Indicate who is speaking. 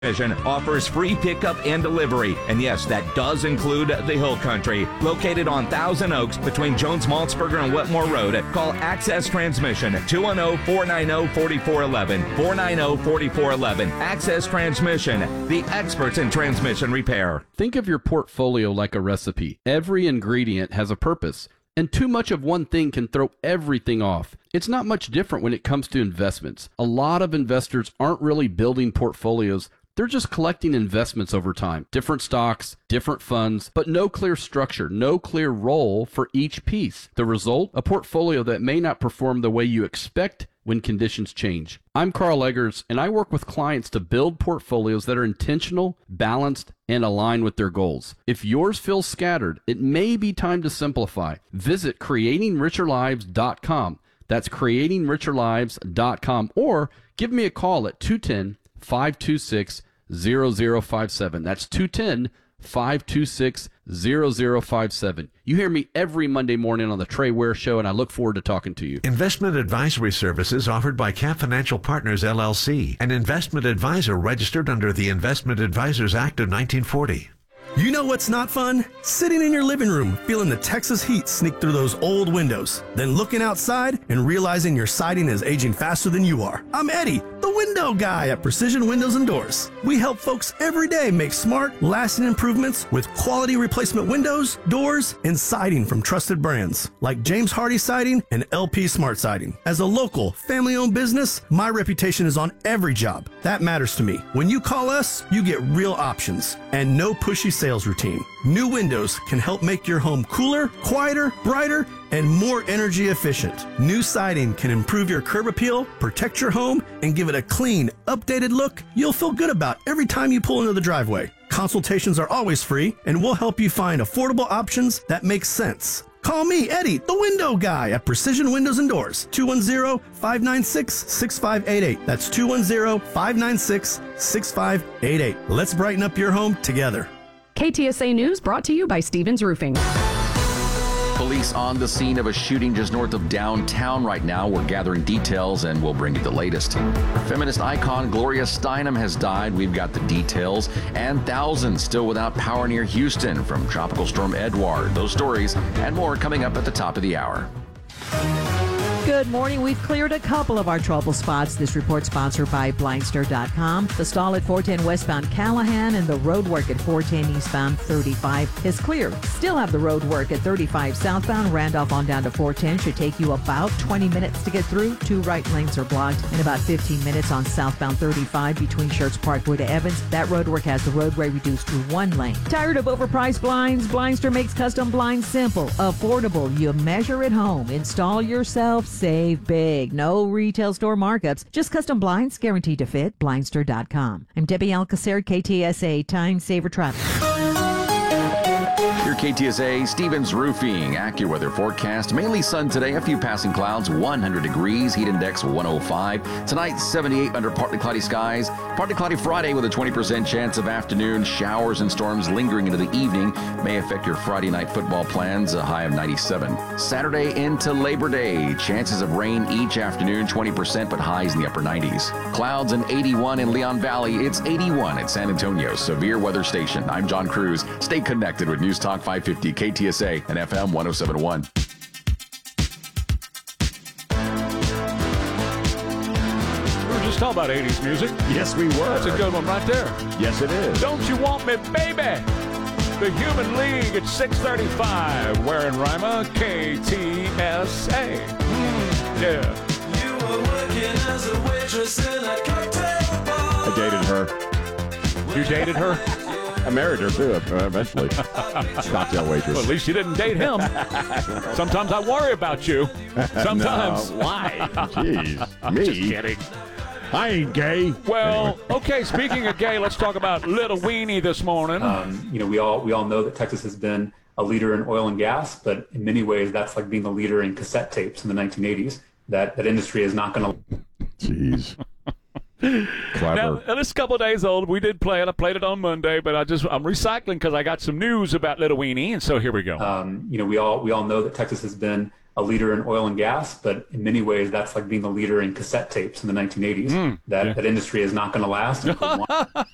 Speaker 1: Transmission offers free pickup and delivery. And yes, that does include the Hill Country. Located on Thousand Oaks between Jones-Maltzberger and Wetmore Road. Call Access Transmission 210-490-4411. 490-4411. Access Transmission, the experts in transmission repair.
Speaker 2: Think of your portfolio like a recipe. Every ingredient has a purpose, and too much of one thing can throw everything off. It's not much different when it comes to investments. A lot of investors aren't really building portfolios. They're just collecting investments over time. Different stocks, different funds, but no clear structure, no clear role for each piece. The result? A portfolio that may not perform the way you expect when conditions change. I'm Carl Eggers, and I work with clients to build portfolios that are intentional, balanced, and aligned with their goals. If yours feels scattered, it may be time to simplify. Visit creatingricherlives.com. That's creatingricherlives.com, or give me a call at 210-526-0057. That's 210-526-0057. You hear me every Monday morning on the Trey Ware Show, and I look forward to talking to you.
Speaker 3: Investment advisory services offered by Cap Financial Partners, LLC, an investment advisor registered under the Investment Advisors Act of 1940.
Speaker 4: You know what's not fun? Sitting in your living room, feeling the Texas heat sneak through those old windows, then looking outside and realizing your siding is aging faster than you are. I'm Eddie, the window guy at Precision Windows and Doors. We help folks every day make smart, lasting improvements with quality replacement windows, doors, and siding from trusted brands like James Hardy Siding and LP Smart Siding. As a local, family-owned business, my reputation is on every job. That matters to me. When you call us, you get real options and no pushy sales routine. New windows can help make your home cooler, quieter, brighter, and more energy efficient. New siding can improve your curb appeal, protect your home, and give it a clean, updated look you'll feel good about every time you pull into the driveway. Consultations are always free, and we'll help you find affordable options that make sense. Call me, Eddie, the window guy at Precision Windows and Doors, 210-596-6588. That's 210-596-6588. Let's brighten up your home together.
Speaker 5: KTSA News brought to you by Stevens Roofing.
Speaker 6: Police on the scene of a shooting just north of downtown right now. We're gathering details and we'll bring you the latest. Feminist icon Gloria Steinem has died. We've got the details. And thousands still without power near Houston from Tropical Storm Edward. Those stories and more coming up at the top of the hour.
Speaker 7: Good morning. We've cleared a couple of our trouble spots. This report sponsored by Blindster.com. The stall at 410 westbound Callahan and the road work at 410 eastbound 35 is clear. Still have the road work at 35 southbound Randolph on down to 410. Should take you about 20 minutes to get through. 2 right lanes are blocked. In about 15 minutes on southbound 35 between Schertz Parkway to Evans. That road work has the roadway reduced to 1 lane. Tired of overpriced blinds? Blindster makes custom blinds simple, affordable. You measure at home. Install yourself. Save big. No retail store markups. Just custom blinds guaranteed to fit. Blindster.com. I'm Debbie Alcacer, KTSA Time Saver Traffic.
Speaker 6: Your KTSA Stevens Roofing AccuWeather forecast. Mainly sun today, a few passing clouds, 100 degrees, heat index 105. Tonight, 78 under partly cloudy skies. Partly cloudy Friday with a 20% chance of afternoon showers and storms lingering into the evening. May affect your Friday night football plans, a high of 97. Saturday into Labor Day, chances of rain each afternoon, 20%, but highs in the upper 90s. Clouds and 81 in Leon Valley. It's 81 at San Antonio Severe Weather Station. I'm John Cruz. Stay connected with News Talk 550 KTSA and FM 107.1.
Speaker 8: We were just talking about 80s music.
Speaker 9: Yes, we were.
Speaker 8: That's a good one right there.
Speaker 9: Yes, it is.
Speaker 8: Don't You Want Me, Baby? The Human League at 6:35. Warren Reimer, KTSA. Yeah.
Speaker 10: You were working as a waitress in a cocktail bar.
Speaker 9: I dated her.
Speaker 8: You dated her?
Speaker 9: I married her, too, eventually. Cocktail waitress.
Speaker 8: Well, at least you didn't date him. Sometimes I worry about you. Sometimes.
Speaker 9: No, why? Jeez. Me?
Speaker 8: Just kidding.
Speaker 9: I ain't gay.
Speaker 8: Well,
Speaker 9: anyway.
Speaker 8: Okay, speaking of gay, let's talk about Little Weenie this morning.
Speaker 11: We all know that Texas has been a leader in oil and gas, but in many ways that's like being the leader in cassette tapes in the 1980s. That industry is not going to...
Speaker 9: Jeez. Clever.
Speaker 8: Now, this is a couple of days old. We did play it. I played it on Monday, but I'm recycling because I got some news about Little Weenie, and so here we go.
Speaker 11: We all know that Texas has been a leader in oil and gas, but in many ways that's like being the leader in cassette tapes in the 1980s. That industry is not going to last.